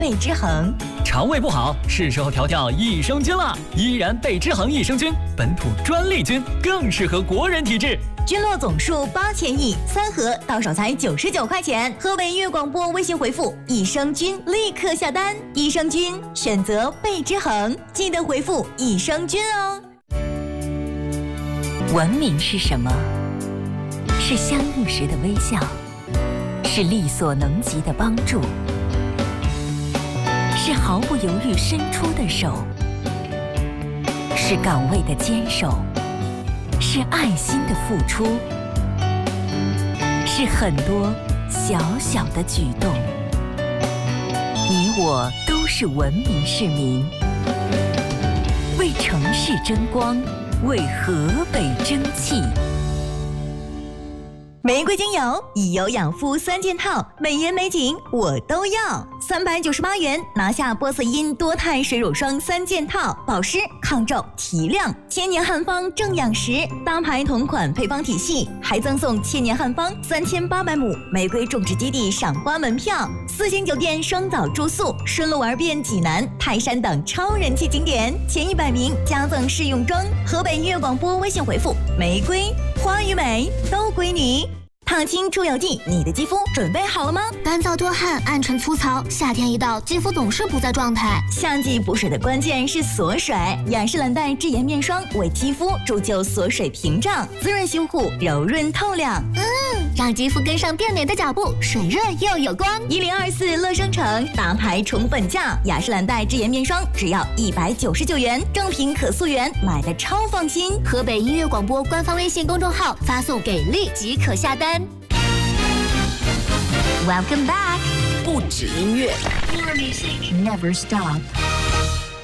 倍之恒。 肠胃不好，是时候调调益生菌了。依然倍之恒益生菌，本土专利菌，更适合国人体质。 菌落总数8000亿，3盒到手才99块钱。河北粤广播微信回复“益生菌”立刻下单。益生菌选择倍之恒，记得回复“益生菌”哦。 文明是什么？是相遇时的微笑，是力所能及的帮助，是毫不犹豫伸出的手，是岗位的坚守，是爱心的付出，是很多小小的举动。你我都是文明市民，为城市争光，为河北争气。 玫瑰精油以油养肤3件套，美颜美景我都要。398元拿下波色因多肽水乳霜3件套，保湿、抗皱、提亮，千年汉方正养食，大牌同款配方体系，还赠送千年汉方3800亩玫瑰种植基地赏花门票，4星酒店双早住宿，顺路玩遍济南、泰山等超人气景点，前100名加赠试用装。河北粤广播微信回复“玫瑰”，花与美都归你。烫青出油剂，你的肌肤准备好了吗？ 干燥多汗、暗沉粗糙，夏天一到，肌肤总是不在状态。 夏季补水的关键是锁水，雅诗兰黛智妍面霜为肌肤铸就锁水屏障，滋润修护，柔润透亮。 让肌肤跟上变美的脚步，水润又有光。 1024乐生城大牌宠本价，雅诗兰黛智妍面霜只要199元，正品可溯源，买的超放心。 河北音乐广播官方微信公众号发送给力即可下单。Welcome back， 不止音乐 More music never stop。